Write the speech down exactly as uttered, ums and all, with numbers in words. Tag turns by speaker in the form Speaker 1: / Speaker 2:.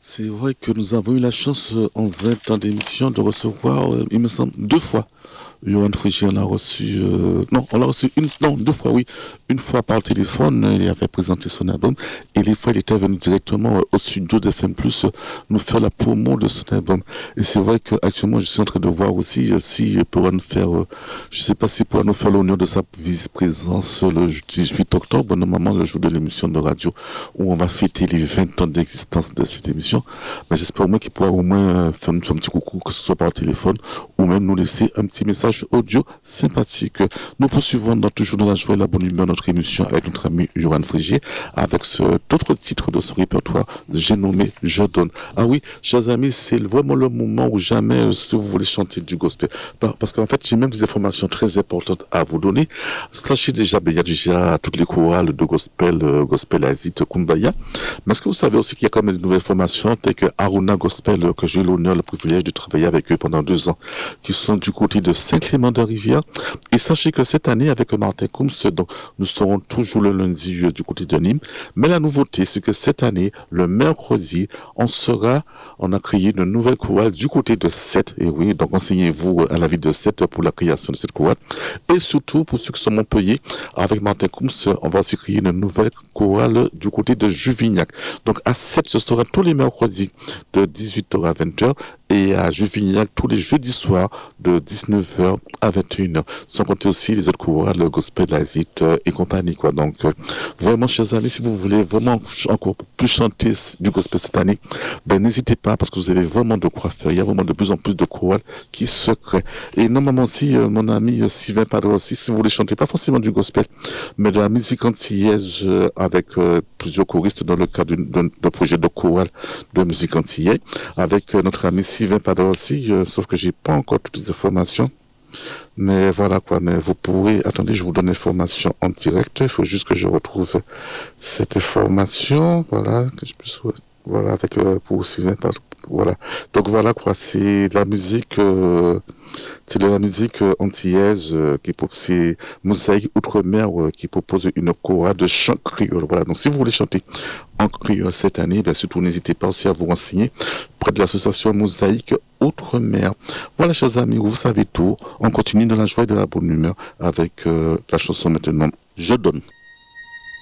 Speaker 1: C'est vrai que nous avons eu la chance euh, en vingt ans d'émission de recevoir, euh, il me semble, deux fois. Yoann Frégier, on a reçu, euh, non, on l'a reçu une, non, deux fois, oui. Une fois par téléphone, euh, il avait présenté son album, et les fois, il était venu directement euh, au studio de F M plus, euh, nous faire la promo de son album. Et c'est vrai qu'actuellement, je suis en train de voir aussi euh, si il pourra nous faire, euh, je sais pas s'il pourra nous faire l'honneur de sa vice-présence euh, le dix-huit octobre, normalement le jour de l'émission de radio, où on va fêter les vingt ans d'existence de cette émission. Mais j'espère au moins qu'il pourra au moins euh, faire un petit coucou, que ce soit par téléphone, ou même nous laisser un petit message audio sympathique. Nous poursuivons dans, toujours dans la joie et la bonne humeur notre émission avec notre ami Yoann Frégier, avec ce, d'autres titres de son répertoire, j'ai nommé Je donne. Ah oui, chers amis, c'est vraiment le moment où jamais, si vous voulez chanter du gospel, parce qu'en fait, j'ai même des informations très importantes à vous donner. Sachez déjà, ben, il y a déjà toutes les chorales de gospel, euh, gospel Azit, Kumbaya. Mais est-ce que vous savez aussi qu'il y a quand même de nouvelles formations, telles que Aruna Gospel, que j'ai eu l'honneur, le privilège de travailler avec eux pendant deux ans, qui sont du côté de Saint-Clément de Rivière. Et sachez que cette année, avec Martin Kooms, donc, nous serons toujours le lundi euh, du côté de Nîmes. Mais la nouveauté, c'est que cette année, le mercredi, on sera, on a créé une nouvelle chorale du côté de Sète. Et oui, donc enseignez-vous à la ville de Sète pour la création de cette chorale. Et surtout, pour ceux qui sont Montpellier, avec Martin Kooms, on va aussi créer une nouvelle chorale du côté de Juvignac. Donc à Sète, ce sera tous les mercredis de dix-huit heures à vingt heures. Et à Juvignac tous les jeudis soirs de dix-neuf heures à vingt et une heures. Sans compter aussi les autres chorales, le gospel, l'azite euh, et compagnie, quoi. Donc, euh, vraiment, chers amis, si vous voulez vraiment encore plus chanter du gospel cette année, ben, n'hésitez pas parce que vous avez vraiment de quoi faire. Il y a vraiment de plus en plus de chorales qui se créent. Et normalement aussi, euh, mon ami euh, Sylvain Padre aussi, si vous voulez chanter, pas forcément du gospel, mais de la musique antillaise euh, avec euh, plusieurs choristes dans le cadre d'un projet de chorale de musique antillaise, avec euh, notre ami Sylvain Padre aussi, euh, sauf que j'ai pas encore toutes les informations. Mais voilà quoi, mais vous pourrez, attendez, je vous donne l'information en direct, il faut juste que je retrouve cette information, voilà, que je puisse, voilà, avec, euh, pour Sylvain Padre, voilà. Donc voilà quoi, c'est de la musique, euh, c'est de la musique euh, antillaise euh, qui c'est Mosaïque Outre-mer euh, qui propose une chorale de chant créole. Voilà. Donc si vous voulez chanter en créole cette année, bien surtout n'hésitez pas aussi à vous renseigner près de l'association Mosaïque Outre-mer. Voilà, chers amis, vous savez tout. On continue dans la joie et de la bonne humeur avec euh, la chanson maintenant Je donne.